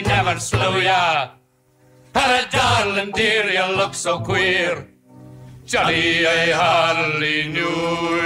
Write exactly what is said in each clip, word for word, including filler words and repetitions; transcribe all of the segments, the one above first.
never slew ya. And a darling dear, you look so queer. Johnny, I hardly knew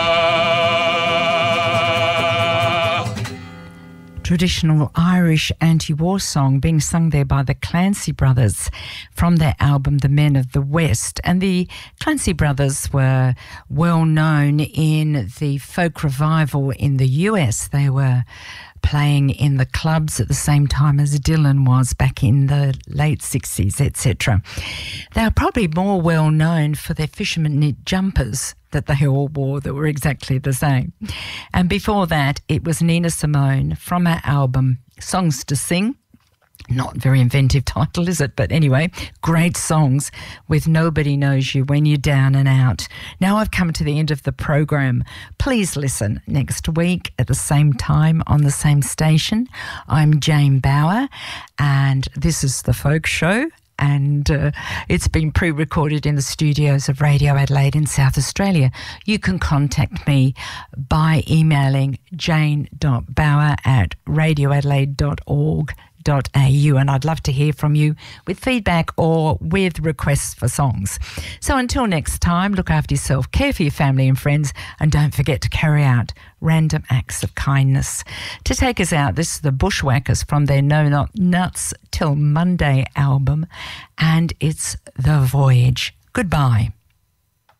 ya. Traditional Irish anti-war song being sung there by the Clancy Brothers from their album The Men of the West. And the Clancy Brothers were well known in the folk revival in the U S. They were playing in the clubs at the same time as Dylan was back in the late sixties, et cetera. They are probably more well known for their fisherman knit jumpers that they all wore that were exactly the same. And before that, it was Nina Simone from her album Songs to Sing. Not very inventive title, is it? But anyway, great songs with Nobody Knows You When You're Down and Out. Now I've come to the end of the program. Please listen next week at the same time on the same station. I'm Jane Bauer and this is The Folk Show. And uh, it's been pre-recorded in the studios of Radio Adelaide in South Australia. You can contact me by emailing jane.bauer at radioadelaide dot org dot a u, and I'd love to hear from you with feedback or with requests for songs. So until next time, look after yourself, care for your family and friends, and don't forget to carry out random acts of kindness. To take us out, this is the Bushwhackers from their No Not Nuts Till Monday album, and it's The Voyage. Goodbye.